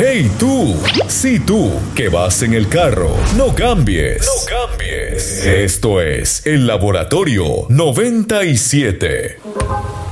Hey tú, sí tú, que vas en el carro, no cambies. No cambies. Esto es el Laboratorio 97.